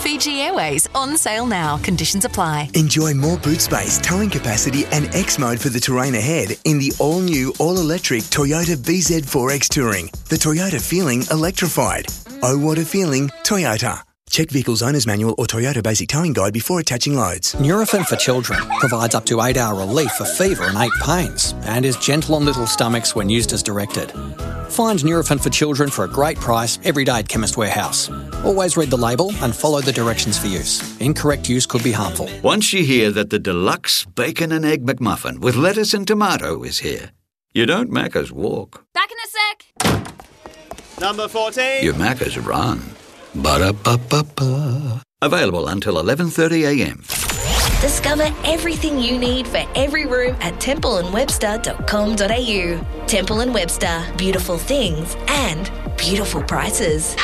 Fiji Airways, on sale now. Conditions apply. Enjoy more boot space, towing capacity and X mode for the terrain ahead in the all-new, all-electric Toyota BZ4X Touring. The Toyota feeling electrified. Oh, what a feeling, Toyota. Check vehicle's owner's manual or Toyota basic towing guide before attaching loads. Nurofen for children provides up to 8-hour relief for fever and ache pains and is gentle on little stomachs when used as directed. Find Nurofen for children for a great price every day at Chemist Warehouse. Always read the label and follow the directions for use. Incorrect use could be harmful. Once you hear that the deluxe bacon and egg McMuffin with lettuce and tomato is here, you don't Macca's walk. Back in a sec. Number 14. You Macca's run. Ba-da-ba-ba-ba. Available until 11:30am. Discover everything you need for every room at templeandwebster.com.au. Temple & Webster. Beautiful things and beautiful prices.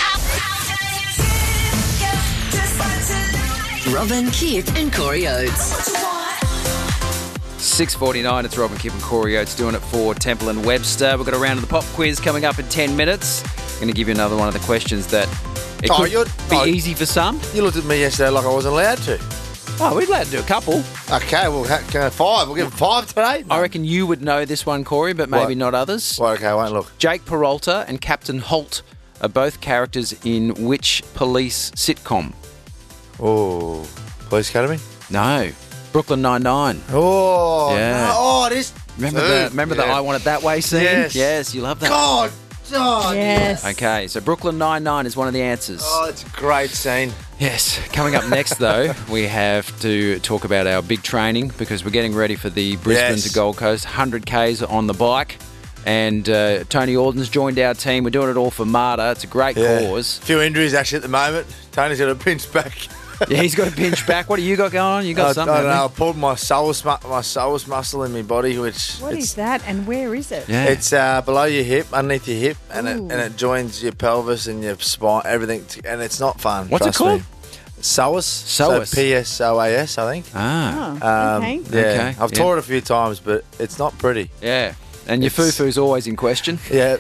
Robin, Kip and Corey Oates. 6:49, it's Robin, Kip and Corey Oates doing it for Temple & Webster. We've got a round of the pop quiz coming up in 10 minutes. Going to give you another one of the questions that it could be easy for some. You looked at me yesterday like I wasn't allowed to. Oh, we're allowed to do a couple. Okay, we'll go 5. We'll give them 5 today. I reckon you would know this one, Corey, but maybe not others. Well, okay, I won't look. Jake Peralta and Captain Holt are both characters in which police sitcom? Oh, Police Academy? No. Brooklyn Nine-Nine. Oh, yeah. No. Oh, this. Remember the I Want It That Way scene? Yes, you love that. God. Oh, yes. Okay, so Brooklyn Nine-Nine is one of the answers. Oh, it's a great scene. Yes. Coming up next, though, we have to talk about our big training because we're getting ready for the Brisbane to Gold Coast 100Ks on the bike. And Tony Orden's joined our team. We're doing it all for MARTA. It's a great cause. A few injuries, actually, at the moment. Tony's got a pinch back. Yeah, he's got a pinch back. What do you got going on? You got something? I don't know. I pulled my psoas muscle in my body, which... What is that and where is it? Yeah. It's below your hip, underneath your hip, and it joins your pelvis and your spine, everything, and it's not fun. What's it called? Psoas. So P-S-O-A-S, I think. Okay. Yeah. I've taught it a few times, but it's not pretty. Yeah. And your foo-foo's always in question. Yeah,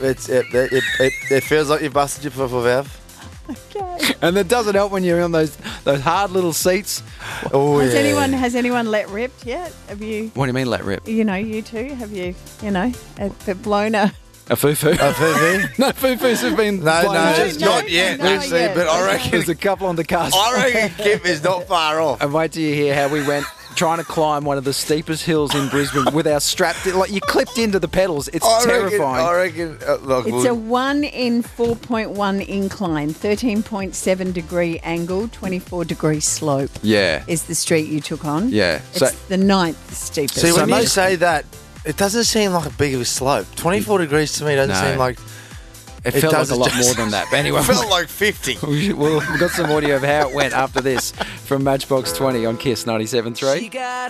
it feels like you've busted your foo-foo valve. Okay. And it doesn't help when you're on those hard little seats. Oh, has anyone let rip yet? Have you? What do you mean let rip? You two? Have you? Blown a foo-foo? A foo-foo? No, foo-foos have been not yet. But I reckon there's a couple on the cusp. I reckon Kip is not far off. And wait till you hear how we went trying to climb one of the steepest hills in Brisbane with our strapped, like you clipped into the pedals. It's terrifying. I reckon. Look, it's a 1 in 4.1 incline, 13.7 degree angle, 24 degree slope. Yeah. Is the street you took on. Yeah. It's the 9th steepest. See, when you say that, it doesn't seem like a big of a slope. 24 degrees to me doesn't seem like... It felt like a lot more than that. But anyway, it felt like 50. We've got some audio of how it went after this from Matchbox 20 on KISS 97.3.